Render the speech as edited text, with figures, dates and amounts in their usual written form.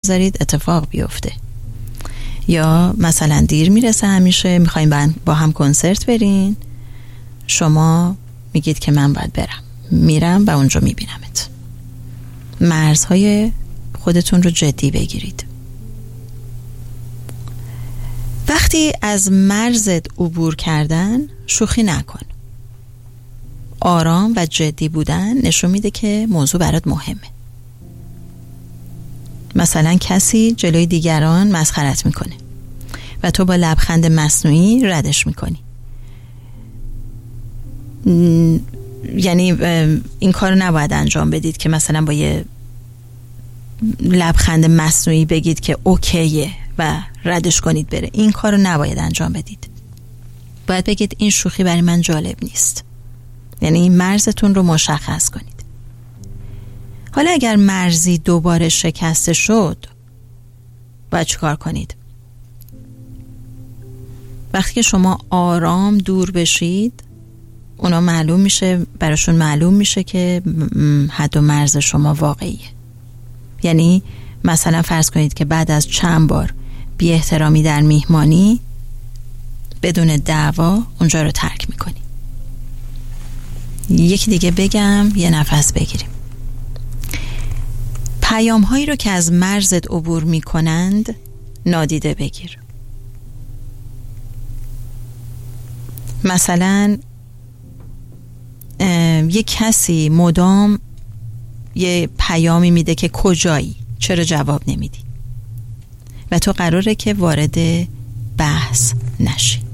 بذارید اتفاق بیفته. یا مثلا دیر میرسه همیشه، میخوایم با هم کنسرت برین، شما میگید که من باید برم، میرم و اونجا میبینمت. مرزهای خودتون رو جدی بگیرید. وقتی از مرزت عبور کردن شوخی نکن. آرام و جدی بودن نشون میده که موضوع برات مهمه. مثلا کسی جلوی دیگران مسخرت میکنه و تو با لبخند مصنوعی ردش میکنی. یعنی این کار نباید انجام بدید که مثلا با یه لبخند مصنوعی بگید که اوکیه و ردش کنید بره. این کار نباید انجام بدید. باید بگید این شوخی برای من جالب نیست. یعنی مرزتون رو مشخص کنید. حالا اگر مرزی دوباره شکسته شد، باید چیکار کنید؟ وقتی که شما آرام دور بشید، اونا براشون معلوم میشه که حد و مرز شما واقعیه. یعنی مثلا فرض کنید که بعد از چند بار بی احترامی در میهمانی، بدون دعوا اونجا رو ترک میکنی. یکی دیگه بگم، یه نفس بگیریم. پیام هایی رو که از مرزت عبور میکنند نادیده بگیر. مثلا یه کسی مدام یه پیامی میده که کجایی، چرا جواب نمیدی؟ و تو قراره که وارد بحث نشی.